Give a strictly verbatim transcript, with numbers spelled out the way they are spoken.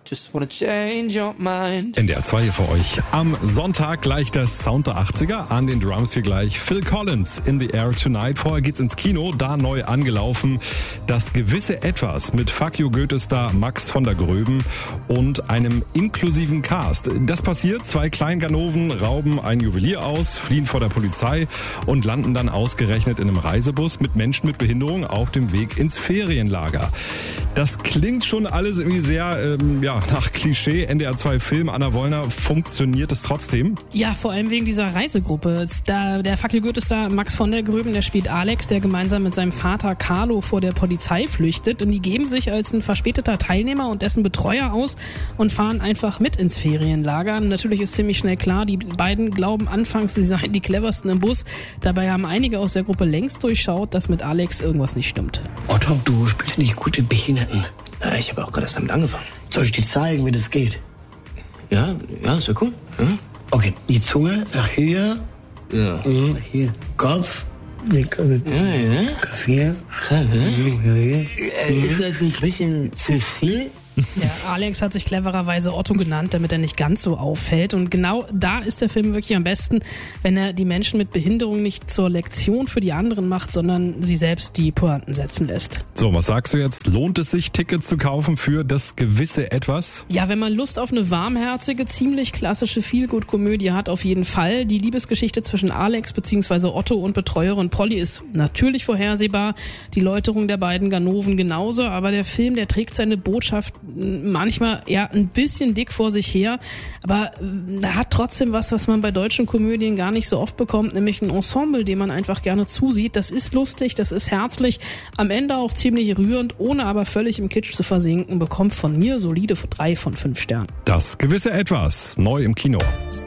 Just wanna change your mind. N D R zwei hier für euch. Am Sonntag gleich der Sound der achtziger. An den Drums hier gleich Phil Collins, In the Air Tonight. Vorher geht's ins Kino, da neu angelaufen. Das gewisse Etwas mit Fuck You Goethe-Star Max von der Gröben und einem inklusiven Cast. Das passiert, zwei Kleinganoven rauben ein Juwelier aus, fliehen vor der Polizei und landen dann ausgerechnet in einem Reisebus mit Menschen mit Behinderung auf dem Weg ins Ferienlager. Das klingt schon alles irgendwie sehr, ähm, ja, nach Klischee. N D R zwei Film, Anna Wollner, funktioniert es trotzdem? Ja, vor allem wegen dieser Reisegruppe. Da, der Fuck You Goethe-Star Max von der Gröben, der spielt Alex, der gemeinsam mit seinem Vater Carlo vor der Polizei flüchtet. Und die geben sich als ein verspäteter Teilnehmer und dessen Betreuer aus und fahren einfach mit ins Ferienlager. Und natürlich ist ziemlich schnell klar, die beiden glauben anfangs, sie seien die cleversten im Bus. Dabei haben einige aus der Gruppe längst durchschaut, dass mit Alex irgendwas nicht stimmt. Otto, du spielst nicht gut in Behinderten. Na, ich habe auch gerade erst damit angefangen. Soll ich dir zeigen, wie das geht? Ja, ja, ist ja cool. Hm? Okay, die Zunge nach hier. Ja. Mhm, hier. Kopf. Ja, ja. Kopf hier. Ja, Mhm, hier. Äh, ist das nicht ein bisschen zu viel? Ja, Alex hat sich clevererweise Otto genannt, damit er nicht ganz so auffällt. Und genau da ist der Film wirklich am besten, wenn er die Menschen mit Behinderung nicht zur Lektion für die anderen macht, sondern sie selbst die Pointen setzen lässt. So, was sagst du jetzt? Lohnt es sich, Tickets zu kaufen für das gewisse Etwas? Ja, wenn man Lust auf eine warmherzige, ziemlich klassische Feel-Good-Komödie hat, auf jeden Fall. Die Liebesgeschichte zwischen Alex bzw. Otto und Betreuerin Polly ist natürlich vorhersehbar. Die Läuterung der beiden Ganoven genauso. Aber der Film, der trägt seine Botschaft manchmal eher ein bisschen dick vor sich her, aber er hat trotzdem was, was man bei deutschen Komödien gar nicht so oft bekommt, nämlich ein Ensemble, dem man einfach gerne zusieht. Das ist lustig, das ist herzlich, am Ende auch ziemlich rührend, ohne aber völlig im Kitsch zu versinken, bekommt von mir solide drei von fünf Sternen. Das gewisse Etwas, neu im Kino.